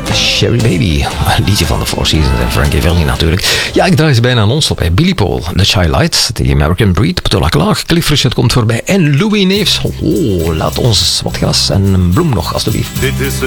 Sherry Baby, een liedje van de Four Seasons en Frankie Valli natuurlijk. Ja, ik draai ze bijna non-stop. Hè. Billy Paul, The Shy Lights, The American Breed, Petula Clark, Cliff Richard komt voorbij en Louis Neefs. Oh, laat ons wat gras en een bloem nog, alstublieft. Dit is de